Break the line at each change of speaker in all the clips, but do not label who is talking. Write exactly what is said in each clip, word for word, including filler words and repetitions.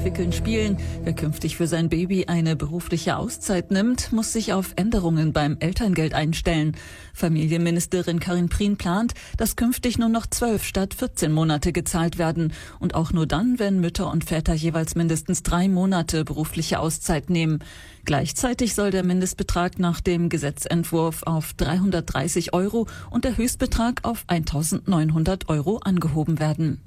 entwickeln Spielen. Wer künftig für sein Baby eine berufliche Auszeit nimmt, muss sich auf Änderungen beim Elterngeld einstellen. Familienministerin Karin Prien plant, dass künftig nur noch zwölf statt vierzehn Monate gezahlt werden. Und auch nur dann, wenn Mütter und Väter jeweils mindestens drei Monate berufliche Auszeit nehmen. Gleichzeitig soll der Mindestbetrag nach dem Gesetzentwurf auf dreihundertdreißig Euro und der Höchstbetrag auf eintausendneunhundert Euro angehoben werden.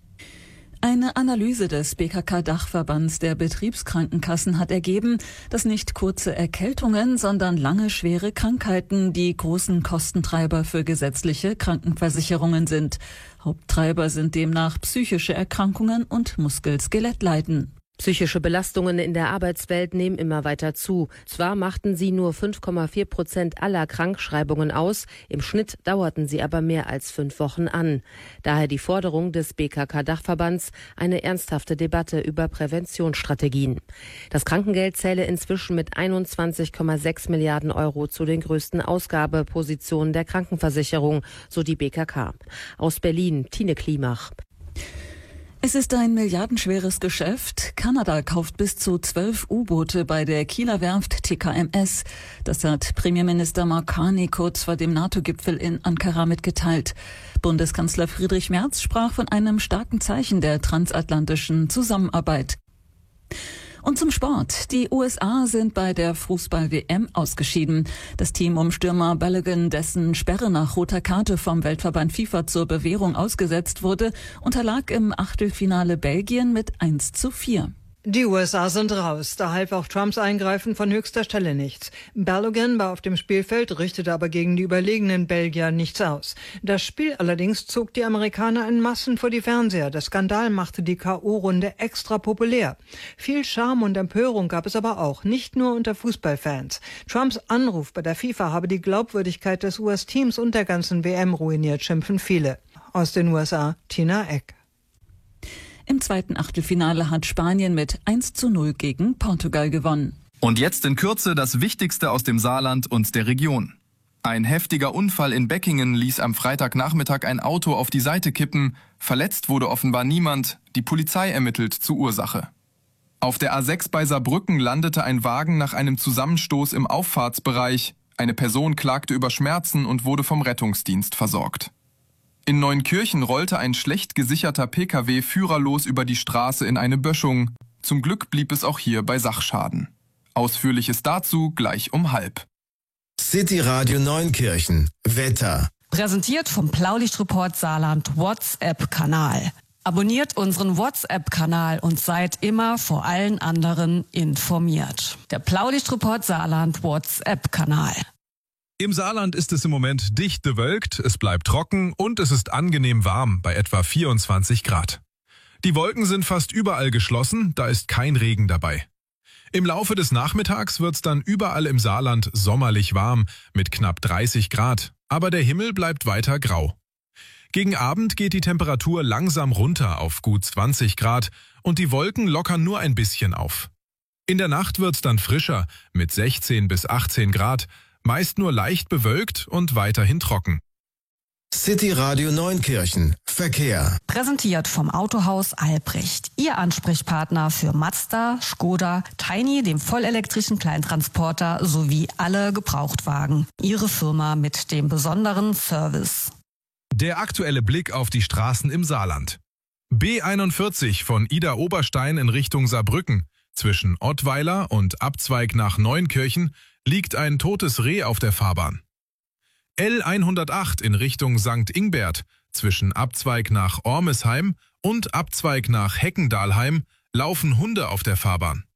Eine Analyse des B K K-Dachverbands der Betriebskrankenkassen hat ergeben, dass nicht kurze Erkältungen, sondern lange schwere Krankheiten die großen Kostentreiber für gesetzliche Krankenversicherungen sind. Haupttreiber sind demnach psychische Erkrankungen und Muskel-Skelettleiden.
Psychische Belastungen in der Arbeitswelt nehmen immer weiter zu. Zwar machten sie nur fünf Komma vier Prozent aller Krankschreibungen aus, im Schnitt dauerten sie aber mehr als fünf Wochen an. Daher die Forderung des B K K-Dachverbands, eine ernsthafte Debatte über Präventionsstrategien. Das Krankengeld zähle inzwischen mit einundzwanzig Komma sechs Milliarden Euro zu den größten Ausgabepositionen der Krankenversicherung, so die B K K. Aus Berlin, Tine Klimach.
Es ist ein milliardenschweres Geschäft. Kanada kauft bis zu zwölf U-Boote bei der Kieler Werft T K M S. Das hat Premierminister Mark Carney kurz vor dem NATO-Gipfel in Ankara mitgeteilt. Bundeskanzler Friedrich Merz sprach von einem starken Zeichen der transatlantischen Zusammenarbeit. Und zum Sport. Die U S A sind bei der Fußball-W M ausgeschieden. Das Team um Stürmer Balogun, dessen Sperre nach roter Karte vom Weltverband FIFA zur Bewährung ausgesetzt wurde, unterlag im Achtelfinale Belgien mit eins zu vier.
Die U S A sind raus, da half auch Trumps Eingreifen von höchster Stelle nichts. Balogun war auf dem Spielfeld, richtete aber gegen die überlegenen Belgier nichts aus. Das Spiel allerdings zog die Amerikaner in Massen vor die Fernseher. Der Skandal machte die K O-Runde extra populär. Viel Charme und Empörung gab es aber auch, nicht nur unter Fußballfans. Trumps Anruf bei der FIFA habe die Glaubwürdigkeit des U S-Teams und der ganzen W M ruiniert, schimpfen viele. Aus den U S A, Tina Eck.
Im zweiten Achtelfinale hat Spanien mit eins zu null gegen Portugal gewonnen.
Und jetzt in Kürze das Wichtigste aus dem Saarland und der Region. Ein heftiger Unfall in Beckingen ließ am Freitagnachmittag ein Auto auf die Seite kippen. Verletzt wurde offenbar niemand. Die Polizei ermittelt zur Ursache. Auf der A sechs bei Saarbrücken landete ein Wagen nach einem Zusammenstoß im Auffahrtsbereich. Eine Person klagte über Schmerzen und wurde vom Rettungsdienst versorgt. In Neunkirchen rollte ein schlecht gesicherter P K W führerlos über die Straße in eine Böschung. Zum Glück blieb es auch hier bei Sachschaden. Ausführliches dazu gleich um halb.
City Radio Neunkirchen. Wetter.
Präsentiert vom Blaulichtreport Saarland WhatsApp-Kanal. Abonniert unseren WhatsApp-Kanal und seid immer vor allen anderen informiert. Der Blaulichtreport Saarland WhatsApp-Kanal.
Im Saarland ist es im Moment dicht bewölkt, es bleibt trocken und es ist angenehm warm bei etwa vierundzwanzig Grad. Die Wolken sind fast überall geschlossen, da ist kein Regen dabei. Im Laufe des Nachmittags wird's dann überall im Saarland sommerlich warm mit knapp dreißig Grad, aber der Himmel bleibt weiter grau. Gegen Abend geht die Temperatur langsam runter auf gut zwanzig Grad und die Wolken lockern nur ein bisschen auf. In der Nacht wird's dann frischer mit sechzehn bis achtzehn Grad, meist nur leicht bewölkt und weiterhin trocken.
City Radio Neunkirchen. Verkehr.
Präsentiert vom Autohaus Albrecht. Ihr Ansprechpartner für Mazda, Skoda, Tiny, dem vollelektrischen Kleintransporter sowie alle Gebrauchtwagen. Ihre Firma mit dem besonderen Service.
Der aktuelle Blick auf die Straßen im Saarland. B einundvierzig von Idar-Oberstein in Richtung Saarbrücken. Zwischen Ottweiler und Abzweig nach Neunkirchen liegt ein totes Reh auf der Fahrbahn. L hundertacht in Richtung Sankt Ingbert zwischen Abzweig nach Ormesheim und Abzweig nach Heckendahlheim laufen Hunde auf der Fahrbahn.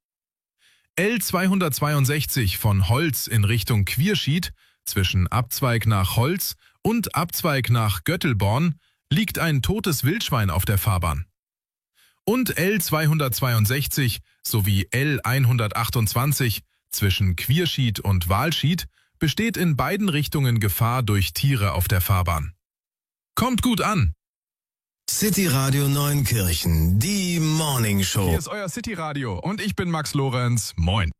L zweihundertzweiundsechzig von Holz in Richtung Quierschied zwischen Abzweig nach Holz und Abzweig nach Göttelborn liegt ein totes Wildschwein auf der Fahrbahn. Und L zweihundertzweiundsechzig sowie L hundertachtundzwanzig zwischen Quierschied und Walschied besteht in beiden Richtungen Gefahr durch Tiere auf der Fahrbahn. Kommt gut an!
City Radio Neunkirchen, die Morning Show.
Hier ist euer City Radio und ich bin Max Lorenz. Moin.